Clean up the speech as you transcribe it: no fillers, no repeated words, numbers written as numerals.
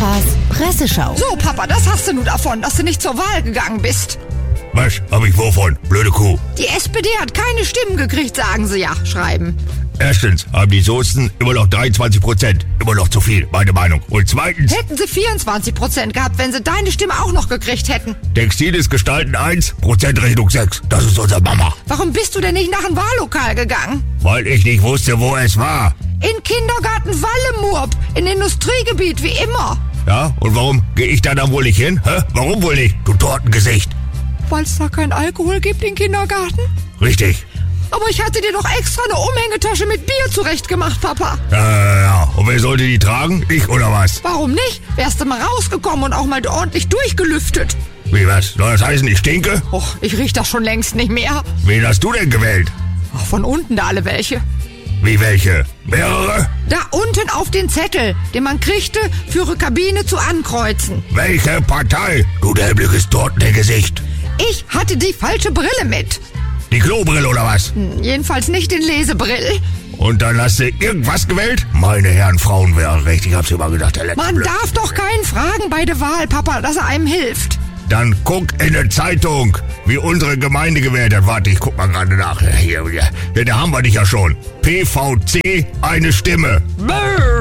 Papas Presseschau. So, Papa, das hast du nun davon, dass du nicht zur Wahl gegangen bist. Was hab ich wovon? Blöde Kuh. Die SPD hat keine Stimmen gekriegt, sagen sie ja, schreiben. Erstens haben die Soßen immer noch 23%. Immer noch zu viel, meine Meinung. Und zweitens... Hätten sie 24% gehabt, wenn sie deine Stimme auch noch gekriegt hätten. Textiles Gestalten 1, Prozentrechnung 6. Das ist unser Mama. Warum bist du denn nicht nach dem Wahllokal gegangen? Weil ich nicht wusste, wo es war. In Kindergarten Wallemurb, in Industriegebiet, wie immer. Ja, und warum gehe ich da dann wohl nicht hin? Hä? Warum wohl nicht, du Tortengesicht? Weil es da keinen Alkohol gibt im Kindergarten? Richtig. Aber ich hatte dir doch extra eine Umhängetasche mit Bier zurechtgemacht, Papa. Ja. Und wer sollte die tragen? Ich oder was? Warum nicht? Wärst du mal rausgekommen und auch mal ordentlich durchgelüftet. Wie, was? Soll das heißen, ich stinke? Och, ich riech das schon längst nicht mehr. Wen hast du denn gewählt? Ach, von unten da alle welche. Wie welche? Mehrere? Da unten auf den Zettel, den man kriegte, für ihre Kabine zu ankreuzen. Welche Partei? Du dämliches Tortengesicht. Ich hatte die falsche Brille mit. Die Klobrille oder was? Jedenfalls nicht den Lesebrill. Und dann hast du irgendwas gewählt? Meine Herren, Frauen wären recht. Ich hab's immer gedacht, der letzte Man darf doch keinen fragen bei der Wahl, Papa, dass er einem hilft. Dann guck in der Zeitung, wie unsere Gemeinde gewählt hat. Warte, ich guck mal gerade nach. Hier, da haben wir dich ja schon. PVC, eine Stimme. Brr.